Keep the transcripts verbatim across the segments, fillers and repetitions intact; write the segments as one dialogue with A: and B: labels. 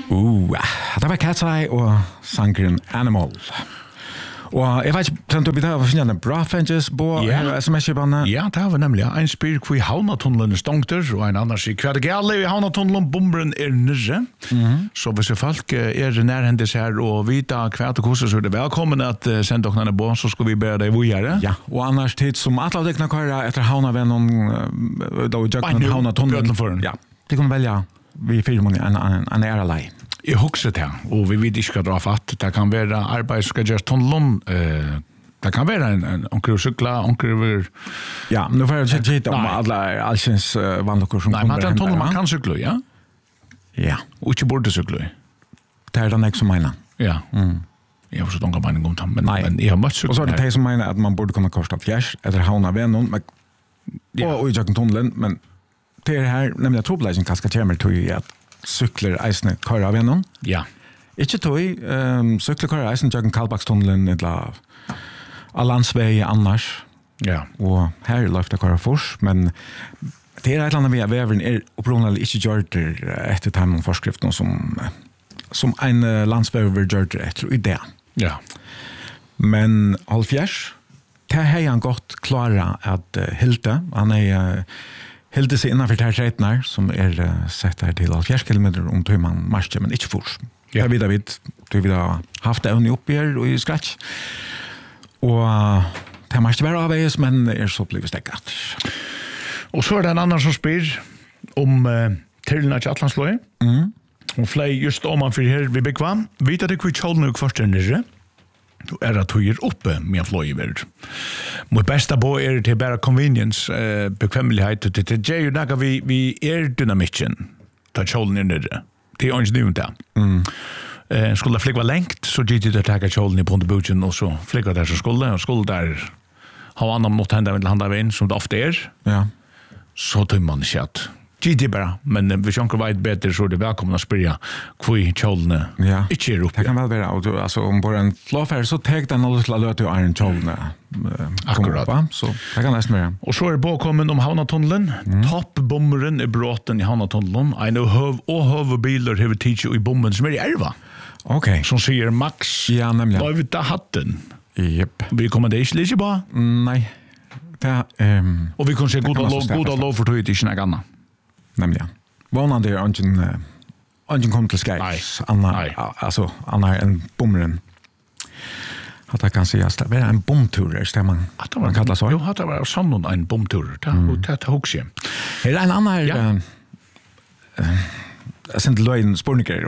A: Uh, det var Cat's Eye og sangren Animal. Og jeg vet ikke, trent vi da var finne bra fenges på sms-kjøpene.
B: Ja, det var nemlig en spyr hvor havnatunnelen er stongter, og en annen sier hva det gale i havnatunnelen, bomberen er nyrre. Mm-hmm. Så hvis folk er nærhendes her og vita hva det koster, så er det velkommen at uh, sende dere på, så skal vi bære deg vågjere.
A: Ja, og annars tid som alle av dere kører etter havnavennen, uh, da vi gjør havnatunnelen. Ja, de kunne velge vi fyrer mange en, en, en ære lei.
B: Jeg husker det, og vi vet ikke hva det er fatt. Det kan være arbeid som skal gjøres tunnelen. Uh, det kan være en, en onker sykla, onker over...
A: Ja, men nå får jeg ikke hit om alle allsens uh, vannlokker som
B: Nei,
A: kommer.
B: Nei, men det er tunnelen man kan sykla, ja?
A: Ja.
B: Og ikke burde sykla.
A: Det er den jeg som mener.
B: Ja. Mm. Jeg har så donga mening om det, men, men jeg har møtt sykla.
A: Og så er det de som mener at man burde kunne korsa fjers, etter havna ved noen, men, ja. og, og i jøkken tunnelen, men det er her, nemlig at trobeleisen kanskje kommer til at cykler eisne kører av gjennom.
B: Ja.
A: Ikke tog, um, cykler kører eisne tjøkken Kallbakstunnelen, eller av landsvei annars.
B: Ja.
A: Og her løfter kører fors, men det er et eller annet vi er veveren er oppronnelig ikke gjørt etter time om forskriften som, som en landsvever gjørt etter i det.
B: Ja.
A: Men halvfjers, det har han godt klare at uh, Hilde, han er uh, Hilde seg innenfor her treitner, som er uh, sett her til halvfjerds kilometer om tog man marsjer, men ikke fors. Ja. Det er videre vidt, tog vi har haft det evne opp her og i skratch. Og uh, det marsjer være avveis, men er så blivet stekket.
B: Og så er det en annen som spyr om uh, Trillen til Atlansløy. Mm. Hun fløy just om han for her ved Byggvann. Vet at det kvitt kjolden og kvarsten nere. Du er at du er oppe med en fløy i verden. Mot besta på er til bare convenience, uh, bekvemmelighet, og det er jo noe vi, vi er dynamikken, da kjolen er nere. Det er ikke nytt det. Mm. Uh, skulle det flikva lengt, så gitt det takka kjolen i Pontebuchen, og så flikva der som skulle, og skulle der ha annan mot henda til handa veien, som det ofte er,
A: ja.
B: Så tøy man ikke at G D bara, men hvis jeg ikke vet bedre, så er det velkommen å spørre hvor kjolene
A: ja.
B: Ikke er oppe.
A: Det kan vel være, og du, altså, om bare en flåfær, så tek den alle til å løte og er en kjolene uh,
B: akkurat.
A: Opp, så det kan nesten være.
B: Og så er det påkommen om havnatunnelen. Mm. Toppbommeren er bråten i havnatunnelen. En og høv og høvebiler har tidsi i bomben som er i Erva.
A: Ok.
B: Som sier Max.
A: Ja, nemlig.
B: Hva er vi da hatten?
A: Jep.
B: Vi kommer det ikke litt på?
A: Nei. Det, um,
B: og vi kan se god og lov for tog til ikke noe annet.
A: Nemlig. Vånande er ungen ungen kom til skei. Anna, altså, Anna er en bommeren. At jeg kan si at det er en bomturer, stemmer man kallar så.
B: Jo, at det var sånn en bomturer. Det er hoks hjem.
A: Her er en annen ja. uh, jeg sendte løgn spurninger.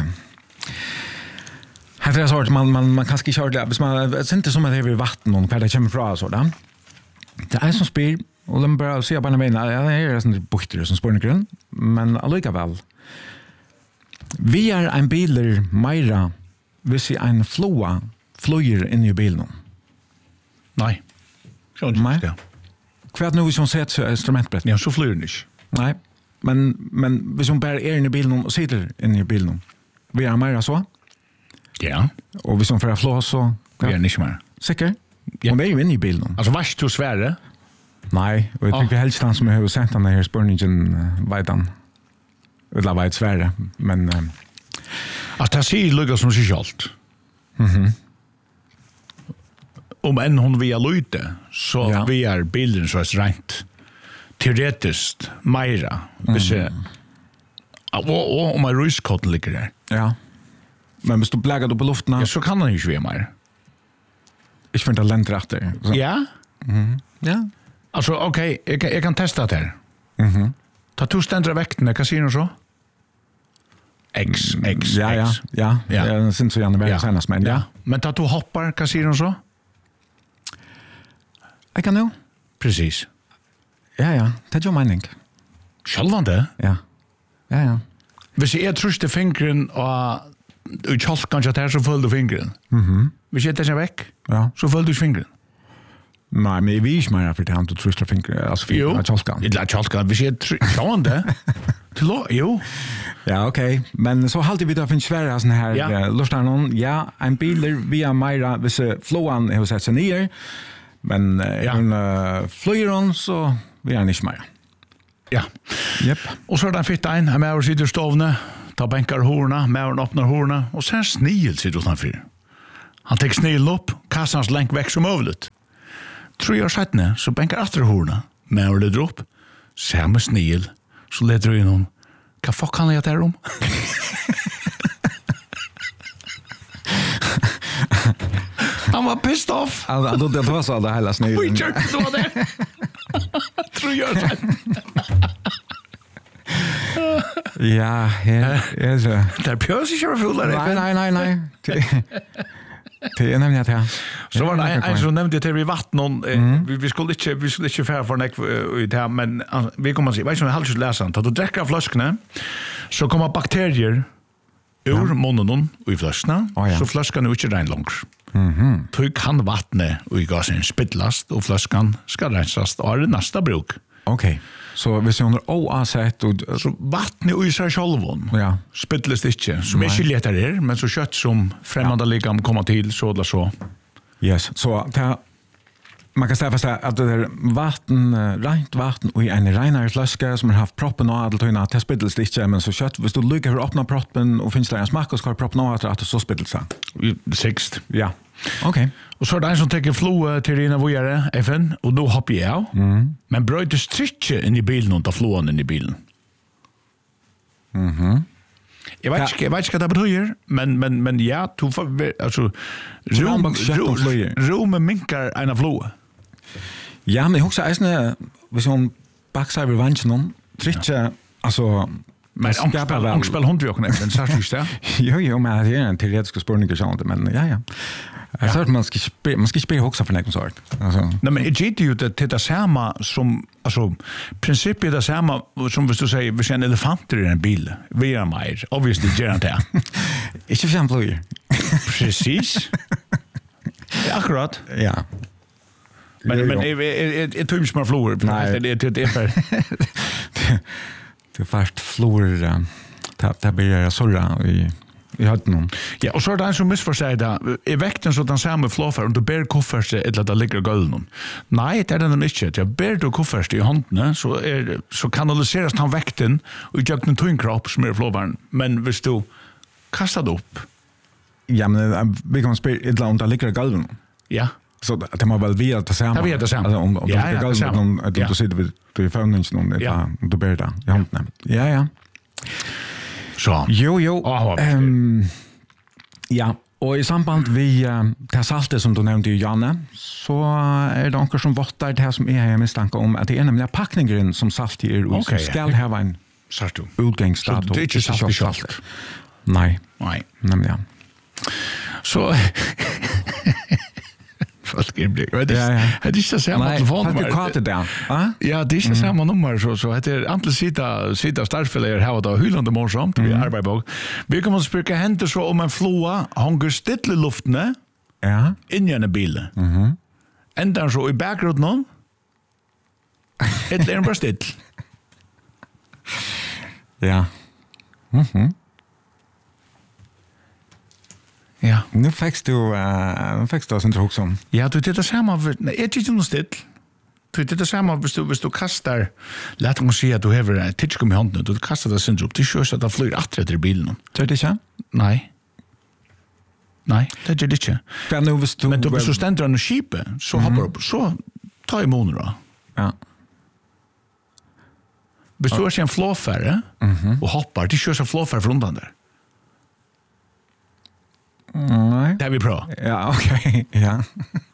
A: Her er det så man, man, man kan ikke kjøre det. Hvis man sendte som at det er vatten og hva det kommer fra, så da. Det er en som spyr, og de bare sier på en veien, ja, det er sånne bukter som spurninger, men allikevel. Vi er en biler meira hvis vi en floa fløyer inn i bilen.
B: Nei.
A: Nei. Hva er det nå hvis hun setter instrumentbrett?
B: Ja, så fløyer den ikke.
A: Nei, men, men hvis hun bare er inn i bilen og sitter inn i bilen, vi er meira så?
B: Ja.
A: Og hvis hun får flå, så...
B: Vi er ikke mer.
A: Sikker? Ja. Hun er jo inne i bilen.
B: Altså, varst du svære?
A: Nei, og jeg tror ikke helst han som har sendt han her spørningen uh, vet han. Eller vet svære, men... Uh,
B: altså, det sier lukka som sier alt.
A: Mhm.
B: Om enn hun via løyte, så
A: ja.
B: Vi er bilen så er rent teoretisk meira. Hvis jeg... Og, og om en ruskotten ligger der.
A: Ja. Men hvis du blæger du på luften...
B: Ja, så kan han ikke være mer.
A: Ikke for en talent etter.
B: Ja?
A: Mhm. Ja.
B: Altså, ok, jeg, jeg kan testa det her.
A: Mhm.
B: Ta to stendere vektene, hva sier du så? X, X,
A: ja, ja,
B: X.
A: ja, ja. Jeg synes så gjerne være senest, men ja.
B: ja. Men ta to hoppar, hva sier du så?
A: Jeg kan jo.
B: Precis.
A: Ja, ja, det er jo mening.
B: Sjølvande?
A: Ja. Ja, ja.
B: Hvis jeg truste fingeren og ut kjalt kanskje at her, så følger du fingeren.
A: Mhm.
B: Hvis jeg tar seg vekk,
A: ja.
B: Så følger du fingeren.
A: Nei, men jeg vil ikke mer for det han til truste fingeren, altså fingeren av kjalkan.
B: Jo, kjalkan, hvis jeg sjående, til å, jo.
A: Ja, ok, men så halte vi da finnes svære sånne her
B: ja.
A: uh, lustar noen, ja, en biler via meira, hvis uh, flåan har sett seg nyer, men uh, ja. hun uh, fløyer hon, så vil han ikke meira.
B: Ja.
A: Yep.
B: Og så er det en fitt ein, her med å sitte i stovene, Ta bänkar horna, mären öppnar horna och sen snigel sitter utanför. Han tar snigeln upp, kastar hans länk väck som övligt. Tre år sedan så bänkar efter horna, mären leder upp, samma snigel, så leder du in hon. Vad fuck kan jag där om? Han var pissed off.
A: Han då det var så det hela snö.
B: Vi kör det var det. Tre år sedan.
A: Ja, här är så.
B: Där pjös i köra fulla det.
A: Nej, nej, nej, nej. Det är nämligen det.
B: Så var det en som nämnde till vi vatten vi vi skulle inte vi skulle inte färra för näck ut här men vi kommer se. Vet du vad jag har läst att du dricker flaskorna så kommer bakterier ur munnen och i flaskorna så flaskan är inte ren långt. Mhm. Då kan vattnet och i gasen spittlast och flaskan ska rensas och är nästa bruk.
A: Okej. Så hvis jeg under oavsett og
B: så vattnet og i seg sjølven
A: ja.
B: spyttles det ikke som er ikke leter her men så kjøtt som fremmede ja. Ligam kommer til så eller så
A: yes, så det man kan säga fast att det är vatten rent vatten och i en renare flaska som har haft proppen och allt och det spyttles det inte men så kött hvis du lyckas för att öppna proppen och finns det en smak och ska proppen och att det så spyttles det
B: sext
A: ja okej okay.
B: Och så är det en som tar floa till dina vojare F N och då hoppar jag mm. men bröjde strycke in i bilen och tar floan in i bilen
A: mhm
B: Jag vet inte, jag vet inte vad det betyder, men, men, men ja, du får, alltså, rum, rum, rum minkar en av floa.
A: Ja, men jag också är hvis hon backside vid vanchen trycka, alltså,
B: men ångspel hund vi också nämligen, så är det
A: Jo, jo, men det är en teoretisk spårning och sånt, men ja, ja. Jag sa att man ska spela, man ska spela också för något sort. Alltså.
B: Nej, men det är ju det det samma som alltså princip är det samma som hvis du säger vi ser elefanter i en bil. Vi är mer obviously gärna det.
A: Inte för exempel.
B: Precis. Akkurat.
A: Ja.
B: Men men är är typ små flor.
A: Nej,
B: det det är för
A: det fast flor tapp där blir jag såra i Vi hade någon.
B: Ja, och så är det en som missförstår det. I väkten så den samma flåfar och du bär koffert eller att det ligger gulden. Nej, det är det inte. Jag bär du koffert i handen så är så kanaliseras han väkten och jag en tung kropp som är flåfaren. Men hvis du kastar det upp.
A: Ja, men vi kan spela ett land där ligger gulden.
B: Ja.
A: Så det man väl via det samma.
B: Ja, via det samma.
A: Alltså om om
B: ja,
A: det ligger gulden att du sitter vid du får inte någon det du bär det i handen. Ja, ja.
B: Så.
A: Jo, jo. Oh, um, ja, og i samband vi uh, det saltet som du nevnte i Janne, så er det noen som vottar det som jeg har mistanke om, at det er nemlig pakningen som salt er ut, okay, som skal ha en utgangsdato.
B: Så det er ikke salt i salt?
A: Nei.
B: Nei.
A: Nemlig, ja.
B: Så... Folk är blir. Det är inte samma telefonnummer.
A: Nej, fast det där. Va?
B: Ja, det är inte samma nummer så så det är antal sida sida startfäller här då hyllande morsamt vi arbetar på. Vi kommer att spela händer så om en floa hänger stilla i luften,
A: ja,
B: in i en bil.
A: Mhm.
B: Ända så i bakgrunden. Ett är bara still.
A: Ja. Mhm.
B: Ja.
A: Nu fick du uh, nu fick du sånt också om.
B: Ja, du tittar samma nej, är inte något still. Du tittar samma hvis du hvis du kastar låt mig se att du har en tidskom i handen du kastar det sen upp till sjöss att det flyr åter i bilen.
A: Det är det inte?
B: Nej. Nej, det är det inte.
A: Men nu hvis du
B: Men du så ständer han och skipe så hoppar upp så tar i månader då.
A: Ja.
B: Hvis du har en flåfärre och hoppar till sjöss av flåfärre från undan där.
A: Nej.
B: Det är vi bra.
A: Ja, okej. Okay. Ja.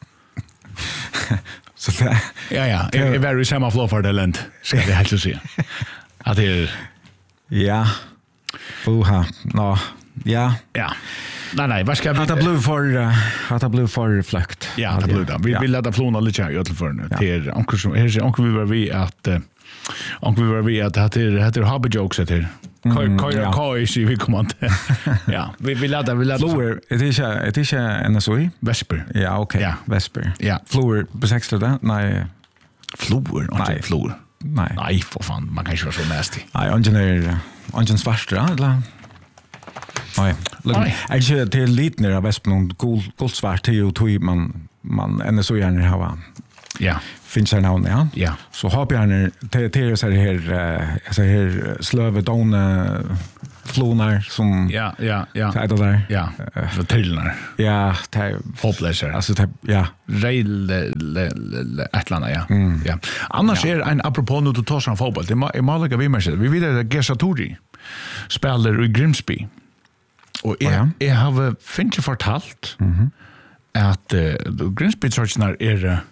A: Så det
B: ja, ja. Det är very samma flow för det land. Ska det helt så se. Att det är
A: ja. Oha. No. Ja.
B: Ja. Nej, nej, vad ska vi...
A: Att det blev för att det blev för fläkt.
B: Ja, det blev det. Vi vill lägga flona lite här i alla fall nu. Till onkel som här är onkel vi var vi att onkel vi var vi att det är det är hobby jokes det. Kaj kaj kaj så vi kommer inte. Ja, vi vill lägga vi lägga
A: floor. Det är inte det är inte en så
B: vesper.
A: Ja, okej.
B: Ja.
A: Vesper.
B: Ja.
A: Floor besexter det? Nej.
B: Floor, inte floor.
A: Nej.
B: Nej, för fan, man kan ju vara så nasty.
A: Nej, engineer, engineer svarta eller? Nej. Är det till lite när vespen och guld guldsvart till och tog man man ända så gärna ha.
B: Ja.
A: Finns det någon ja?
B: Ja.
A: Så har jag när till till så här så här slöve dona flonar som
B: Ja, ja, ja.
A: Det är det där.
B: Ja, så trillnar.
A: Ja, det är
B: Hopplöser.
A: alltså det ja.
B: Rail ett landa, ja. Mm. Ja. Annars är en apropå nu du tar som fotboll. Det är malaga vi mer. Vi vet att Gesatori spelar i Grimsby. Och jag
A: ja.
B: jag har finns fortalt
A: Mhm.
B: att uh, Grimsby churchnar är uh,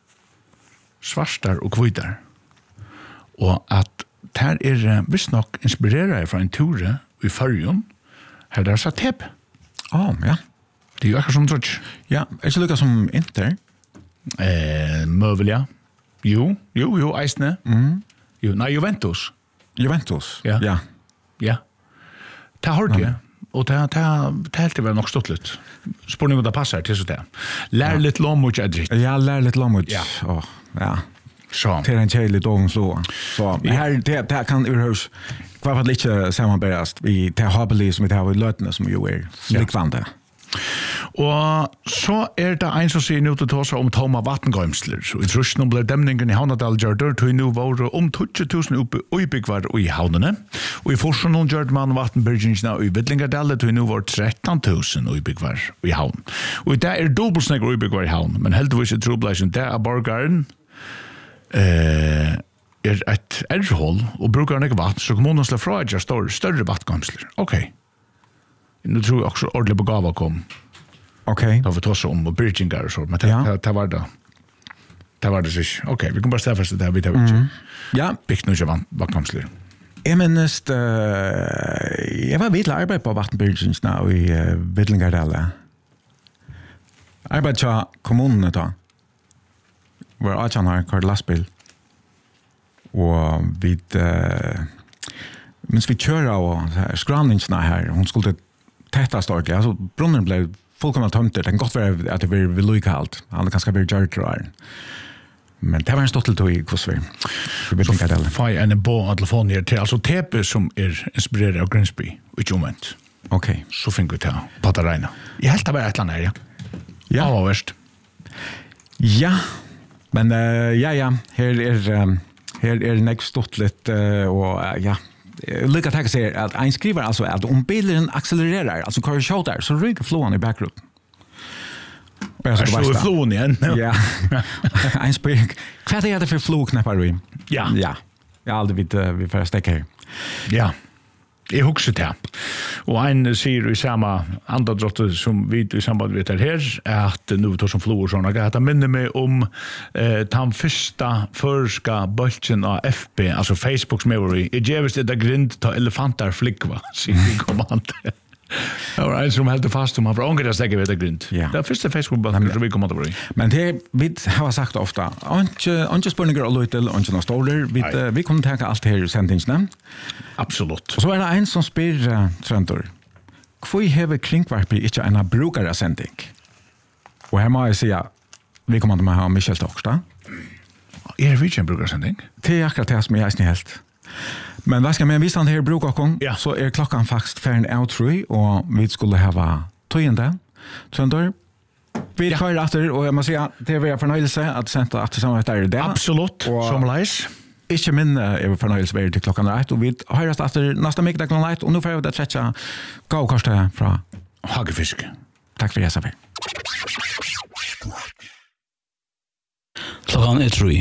B: svartar och kvitar. Och att där är uh, visst nog inspirerade från en tur i Färjön. Här där satt tepp.
A: Ja, ja.
B: Det är ju akkurat som church.
A: Ja, är så lika som Inter.
B: Eh, mövel, ja. Jo, jo, jo, eisne.
A: Mm.
B: Jo, nej, Juventus.
A: Juventus.
B: Ja.
A: Ja.
B: Ja. Det har det. Och det det det helt väl nog stått lite. Spårning det passar till så där. Lär lite lommuch adrit.
A: Ja, lär lite lommuch.
B: Ja.
A: Åh, ja.
B: Så.
A: Till en tjejlig dagen så. Så här det det kan urhus kvar för lite sammanbärast vi det har belis som vi har i lötna som ju är likvande.
B: Og så er det en som sier nå til å ta om Toma vattengøymsler. Så i trusjen ble demningen i Havnadal gjør dør til nå var om tjue tusen utbyggvar i havnene. Og i Forsjøen gjør man vattenbyrgingsene i Vidlingardal til nå var tretton tusen utbyggvar i havn. Og i det er dobbeltsnekker utbyggvar i havn, men heldigvis er trobleisen det er borgaren eh, er et erhold og bruker ikke vatten, så kommunen slår fra at jeg står større vattengøymsler. Okej. Nu tror jag också ordentligt på gava kom.
A: Okej.
B: Då vi tar så om och bridgingar och så. Men det,
A: Ja.
B: det, det var det. Det var det så. Okej, vi kan bara ställa fast det här. Vi tar inte.
A: Mm. Ja,
B: Byggt nu inte vattkamsler.
A: jag minns uh, jag var vid arbete på vattenbyrgens nu i uh, Vidlingardal. Arbete på kommunen då. Var att han har kört lastbil. Och vid uh, minns vi köra och skramningsna här. Hon skulle tätta starkt. Alltså brunnen blev fullkomligt tömt. Det kan gott vara att det blir vid lojkalt. Han kanske blir gjort. Men det var en stått i Kvossver.
B: Så får jag en på telefon här till. Alltså T P som är inspirerad av Grimsby. Inte omvänt.
A: Okej.
B: Så finner vi till Patareina. Jag helt bara ett land här, ja.
A: Ja.
B: Ja, värst.
A: Ja. Men uh, ja, ja. Här är, um, här är det stått lite uh, och uh, ja. Lycka tänka sig att en skriver alltså att om bilen accelererar, alltså kör shoutar så ryker flåan i bakgrunden. Och jag
B: Så är flån igen.
A: Ja. En spring. Vad är det för flåknappar vi?
B: Ja.
A: Ja. Jag har aldrig vet vi får stäcka här.
B: Ja. Jeg husker det. Og en sier i samme andadrott som vi i samband med det her, at nu tar som flor sånn, at det minner meg om eh, den første førska bølgen av F B, altså Facebooks memory. Jeg gjør det der grind til elefanter flikva, sier vi kommande. Det var en som helt fast om han var ångre stekker ved det grind.
A: Ja.
B: Det er første Facebook-bølgen som vi kommande på.
A: Men det vi har sagt ofta, inte inte spurningar och lite och inte några stolar. Vi uh, vi kommer ta allt här i sändningen.
B: Absolut.
A: Och så är det en som spyr uh, Tröntor. Kvoi hever kringvarpi inte en brukare sändning. Och här må jag säga, vi kommer att ha Michel Tokstad.
B: Er vi ikke en brukarsending?
A: Det är akkurat det som jag är helt. Men vad ska man visa den här brukakon?
B: Ja.
A: Så är klockan faktiskt färre en outro och vi skulle ha tøyende. Tröntor. Vi tar ja. Efter och jag måste säga det är en förnöjelse att sända att tillsammans där det.
B: Absolut.
A: Og-
B: Som leis.
A: Ikke min er fornøyelse ved til klokken rett, og vi høres etter neste mye klokken rett, og nå får jeg det tredje gavkortet fra
B: Hagefisk.
A: Takk for det, Safi.
C: Klockan är tre.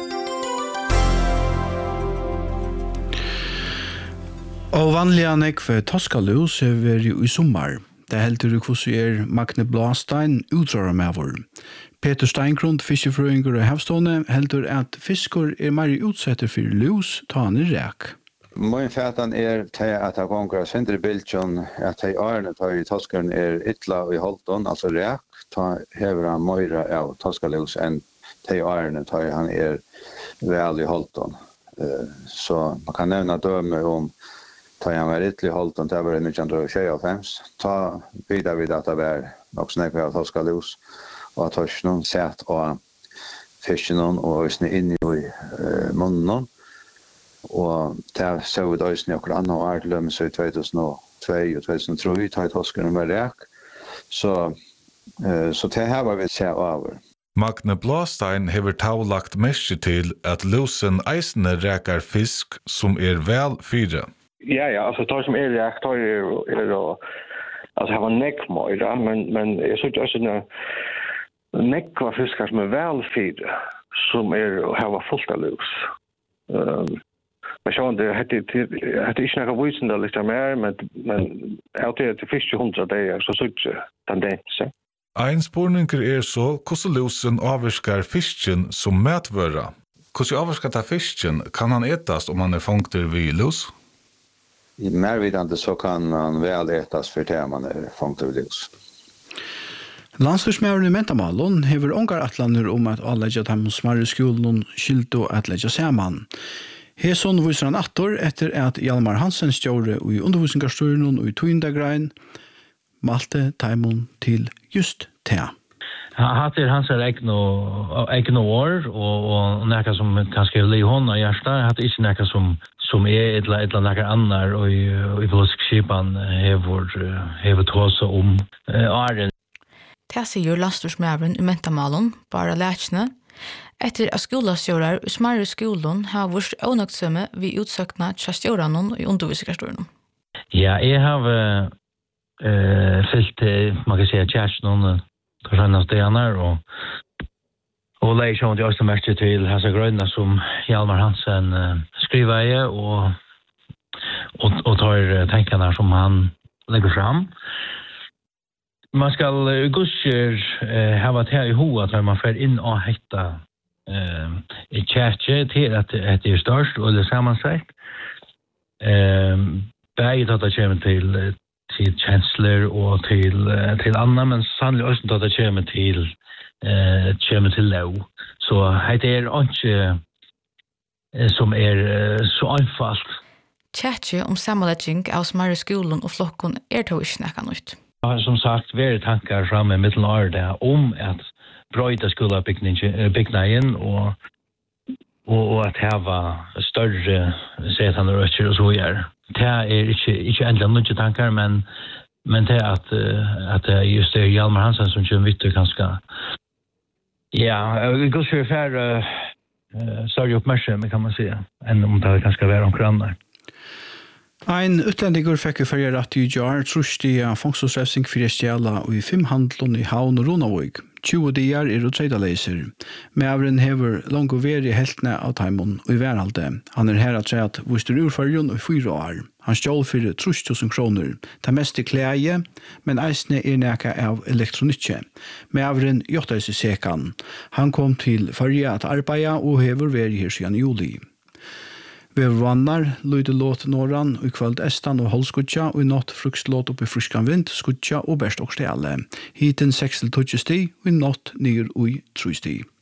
C: Og vanliga nekve toskalus er jo i sommar. Det heldur du hvordan er Magne Blastein utrører med vår. Peter Steingrund, fiskefrøyngur og havstående, heldur at fiskor er mer utsetter for lus, ta han i ræk.
D: Min fætan er til at jeg gonger sindri bildjon at de årene tar i toskaren er ytla i holton, altså ræk, ta hever han møyra av toskalus enn de årene tar han er vel i holton. Så man kan nevna døme om ta han var ytla i holton, det var i nitton tjuefem, ta vidar vid at det var nok snakka av toskalus, og at torsken sett av fisken og øysene inn i uh, munnen. Og det så vi da øysene akkurat annet år til lømmen så i to tusen og to og to tusen og tre, ta i torsken med ræk. Så, uh, så det her var vi se over.
E: Magne Blastein hever tavlagt mest til at lusen eisene rækar fisk som er vel fyre.
F: Ja, ja, alltså tar som är reakt tar är är då alltså har neck mer men men jag så just en neck var fiskar som är välfeed som är har fullt av lus. Ehm men så det hade det hade inte några vuxen där lite mer men men out there till fish hundra dagar så så tendens.
E: Ein spurningur er så, hvordan lusen avvirskar fisken som matvøra? Hvordan avvirskar ta fisken? Kan han etas om han er fangter vid lus?
D: I mervidande så kan han väl ätas för det man är fångt av lus.
C: Landsstyrsmæren i Mentamalon hever ongar atlander om at anlegget ham smarre skolen skilto at leggja saman. Heson viser han attor etter at Hjalmar Hansen stjåre i undervisningarsturen og i Tuindagrein malte taimon til just te.
G: Han er hans egna år, og nekka som kanskje li hånda hjärsta, han er ikke nekka som som er et eller annet annar og i politisk skipan hever hever tåse om åren.
H: Det sier landstorsmævren i Mentamalon, bare lætsene, etter at skolastjórar i smarre skolen har vært ånøgtsømme vi utsøkna til stjóranen i undervisningssturen.
G: Ja, jeg har uh, fyllt, man kan si, tjærsnoen til skjønne stener, og og leir sånn til også mest til hans grønne som Hjalmar Hansen uh, skriver i, og, og, og tar tenkene som han legger fram. Man skal uh, gusser uh, hava til i hoa når man fer inn og hetta uh, i tjætje til at, at det er størst og det sammansett. Uh, Begge tatt det kommer til, til kjensler og til, til andre, men sannelig også tatt det kommer til uh, kommer til lov. Så det er ikke uh, som er uh, så einfalt.
H: Tjætje om sammenlegging av smarre skolen og flokken er to ikke nekka nytt.
G: Jeg har som sagt vært tankar framme i middelåret om at brøyda skolabygningen og, og, og at hava større setande røtter og så gjør. Det er ikke, ikke endelig noen tankar, men, men det er at, at just det er Hjalmar Hansen som kommer vidt og ganske ja, vi går så færre uh, større oppmerksom, kan man si, enn om det kan være omkring andre.
C: Ein utlendigur fekk i fyrir at i jar trustige fangstosrefsing fyrir stjela og i fem handlun i Havn og Ronavåg. tjúgu diar er og tredaleser. Mævren hever langt og veri heltene av taimon og i værhalde. Han er her at tre at vuster urfarjon og i fyra år. Han stjål fyrir trus tusen kroner. Det mest i klæje, men eisne er neka av elektronikke. Mævren gjøtta i sekan. Han kom til fyrir at arbeida og hever veri her siden juli. Vi vannar, lyder låt norran, og i kvöld estan og holdskudja, og i natt frukslåt oppi fruskan vind, skudja og berst og stjale. Hiten seks til tolv sti, og i natt nir og i tru sti.